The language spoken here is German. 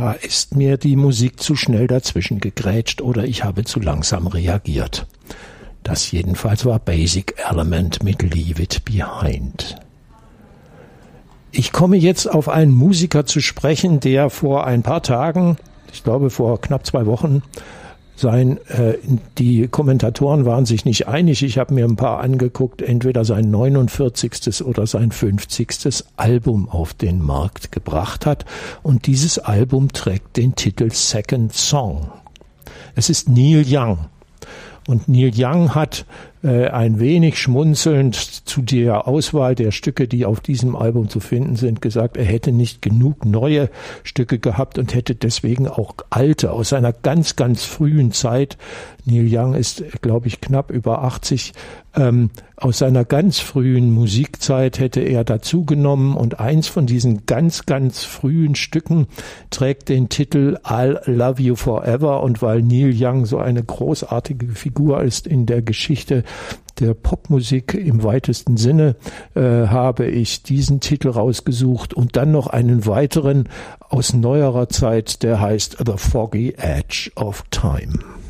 da ist mir die Musik zu schnell dazwischen gegrätscht oder ich habe zu langsam reagiert. Das jedenfalls war Basic Element mit Leave It Behind. Ich komme jetzt auf einen Musiker zu sprechen, der vor ein paar Tagen, ich glaube vor knapp 2 Wochen, die Kommentatoren waren sich nicht einig. Ich habe mir ein paar angeguckt, entweder sein 49. oder sein 50. Album auf den Markt gebracht hat. Und dieses Album trägt den Titel Second Song. Es ist Neil Young. Und Neil Young hat ein wenig schmunzelnd zu der Auswahl der Stücke, die auf diesem Album zu finden sind, gesagt, er hätte nicht genug neue Stücke gehabt und hätte deswegen auch alte aus seiner ganz, ganz frühen Zeit. Neil Young ist, glaube ich, knapp über 80. Aus seiner ganz frühen Musikzeit hätte er dazu genommen und eins von diesen ganz, ganz frühen Stücken trägt den Titel I'll Love You Forever, und weil Neil Young so eine großartige Figur ist in der Geschichte der Popmusik im weitesten Sinne, habe ich diesen Titel rausgesucht und dann noch einen weiteren aus neuerer Zeit, der heißt The Foggy Edge of Time.